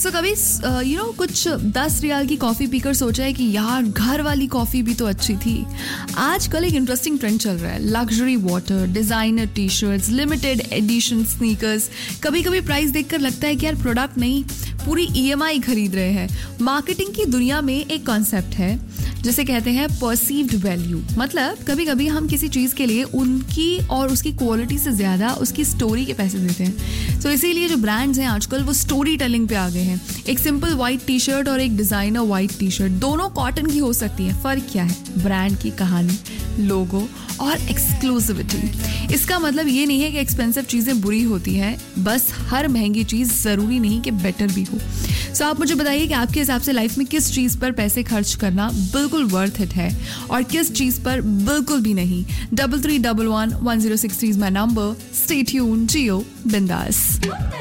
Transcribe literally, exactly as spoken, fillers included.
सो so, कभी you know कुछ दस रियाल की कॉफ़ी पीकर सोचा है कि यार घर वाली कॉफ़ी भी तो अच्छी थी. आजकल एक इंटरेस्टिंग ट्रेंड चल रहा है, luxury water, designer T shirts, limited edition sneakers. कभी कभी प्राइस देखकर लगता है कि यार प्रोडक्ट नहीं, पूरी ई एम आई खरीद रहे हैं. मार्केटिंग की दुनिया में एक कॉन्सेप्ट है जिसे कहते हैं परसीव्ड वैल्यू. मतलब कभी कभी हम किसी चीज़ के लिए उनकी और उसकी क्वालिटी से ज़्यादा उसकी स्टोरी के पैसे देते हैं. तो इसीलिए जो ब्रांड्स हैं आजकल वो स्टोरी टेलिंग पे आ गए हैं. एक सिंपल वाइट टी शर्ट और एक डिज़ाइनर वाइट टी शर्ट, दोनों कॉटन की हो सकती है. फ़र्क क्या है? ब्रांड की कहानी, लोगो और एक्सक्लूसिविटी. इसका मतलब ये नहीं है कि एक्सपेंसिव चीज़ें बुरी होती हैं, बस हर महंगी चीज़ ज़रूरी नहीं कि बेटर भी हो. सो so, आप मुझे बताइए कि आपके हिसाब से लाइफ में किस चीज़ पर पैसे खर्च करना बिल्कुल वर्थ इट है और किस चीज़ पर बिल्कुल भी नहीं. Double three double one one zero six three is my number. Stay tuned, जियो बिंदास.